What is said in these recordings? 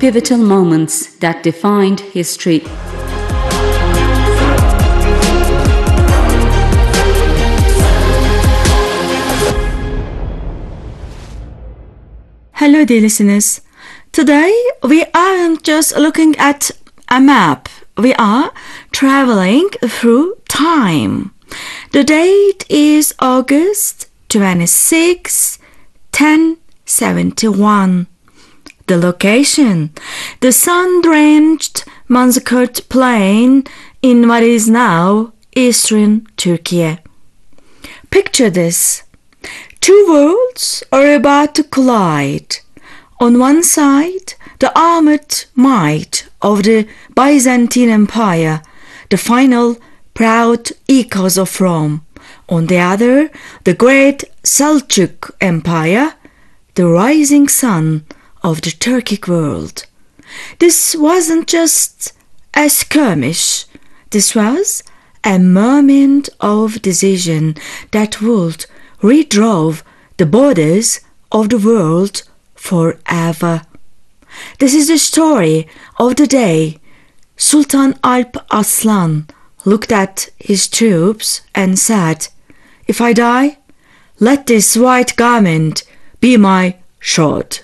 pivotal moments that defined history. Hello dear listeners. Today we aren't just looking at a map. We are traveling through time. The date is August 26, 1071. The location, the sun-drenched Manzikert Plain in what is now eastern Turkey. Picture this. Two worlds are about to collide. On one side, the armored might of the Byzantine Empire, the final proud echoes of Rome. On the other, the great Seljuk Empire, the rising sun of the Turkic world. This wasn't just a skirmish. This was a moment of decision that would redraw the borders of the world forever. This is the story of the day Sultan Alp Arslan looked at his troops and said, "If I die, let this white garment be my sword."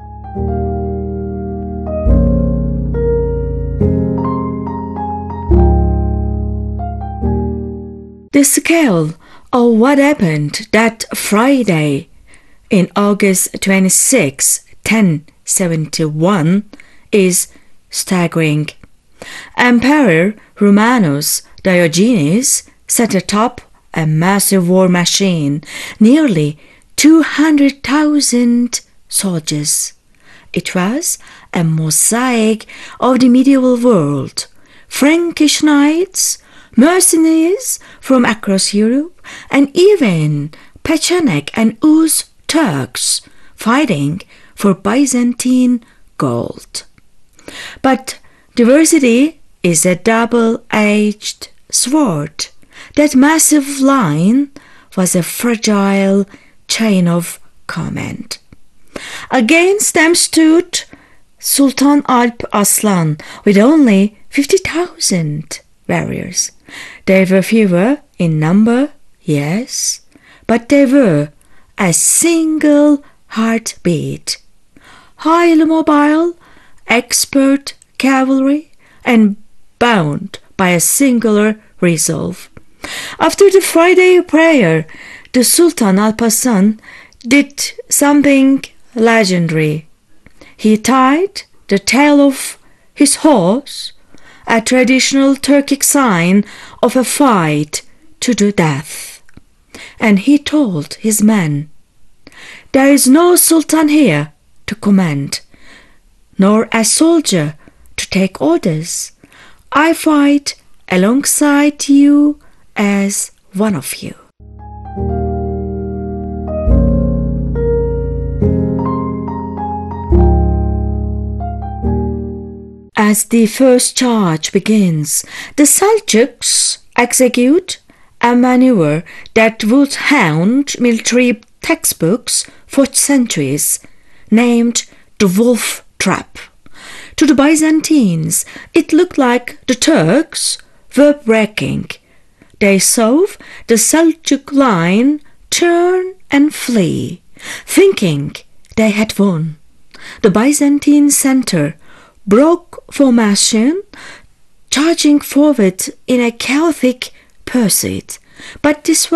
The scale of what happened that Friday in August 26, 1071 is staggering. Emperor Romanus Diogenes set atop a massive war machine, nearly 200,000 soldiers. It was a mosaic of the medieval world. Frankish knights, mercenaries from across Europe, and even Pechenek and Uz Turks fighting for Byzantine gold. But diversity is a double-edged sword. That massive line was a fragile chain of command. Against them stood Sultan Alp Arslan with only 50,000 warriors. They were fewer in number, yes, but they were a single heartbeat. Highly mobile, expert cavalry, and bound by a singular resolve. After the Friday prayer, the Sultan Alp Arslan did something legendary. He tied the tail of his horse, a traditional Turkic sign of a fight to the death. And he told his men, "There is no sultan here to command, nor a soldier to take orders. I fight alongside you as one of you." As the first charge begins, the Seljuks execute a maneuver that would haunt military textbooks for centuries, named the wolf trap. To the Byzantines, it looked like the Turks were breaking. They saw the Seljuk line turn and flee, thinking they had won. The Byzantine center broke formation, charging forward in a chaotic pursuit. But this